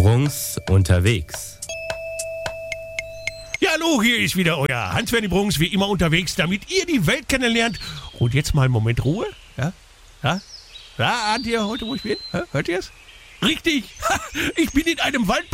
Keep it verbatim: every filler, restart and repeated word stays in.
Bruns unterwegs. Ja, hallo, hier ist wieder euer Hans-Werner Bruns, wie immer unterwegs, damit ihr die Welt kennenlernt. Und jetzt mal einen Moment Ruhe. Ja, ja, ja, ahnt ihr heute, wo ich bin? Hört ihr es? Richtig, ich bin in einem Waldbad.